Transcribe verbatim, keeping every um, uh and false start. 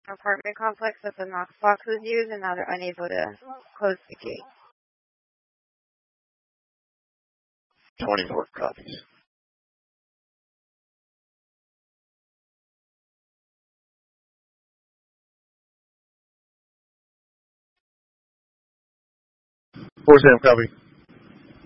apartment complex that the Knox box was used, and now they're unable to close the gate. twenty-four copies. Four Sam copy.